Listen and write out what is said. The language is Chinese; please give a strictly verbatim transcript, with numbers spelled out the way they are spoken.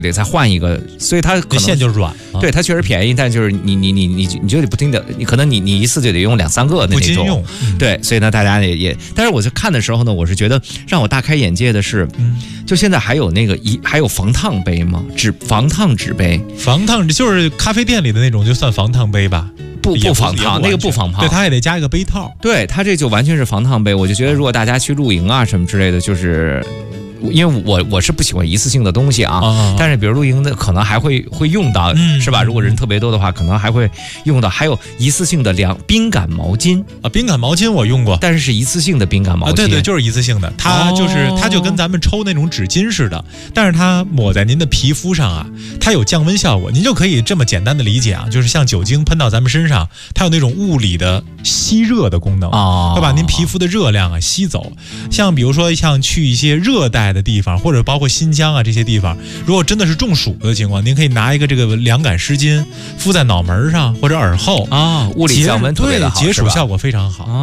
得再换一个，所以它可能线就软了。 对，它确实便宜，但就是你你你你你就得不停的，你可能你你一次就得用两三个的那种。 用嗯、 对，所以呢，大家也也，但是我在看的时候呢，我是觉得让我大开眼界的是，嗯、就现在还有那个一还有防烫杯吗？纸防烫纸杯， 防烫就是咖啡店里的那种，就算防烫杯吧。 不不防烫，那个不防烫， 对，它也得加一个杯套。 对，它这就完全是防烫杯。我就觉得，如果大家去露营啊什么之类的，就是因为我我是不喜欢一次性的东西啊，啊但是比如露营的可能还会会用到，嗯、是吧？如果人特别多的话，可能还会用到。还有一次性的凉冰感毛巾啊，冰感毛巾我用过， 但是是一次性的冰感毛巾。啊、 对对，就是一次性的，它就是、哦、它就跟咱们抽那种纸巾似的，但是它抹在您的皮肤上啊，它有降温效果。您就可以这么简单的理解啊，就是像酒精喷到咱们身上，它有那种物理的吸热的功能啊，会把您皮肤的热量啊吸走。像比如说像去一些热带的地方，或者包括新疆啊这些地方，如果真的是中暑的情况，您可以拿一个这个凉感湿巾敷在脑门上或者耳后啊，物理降温特别的好， 对，解暑效果非常好。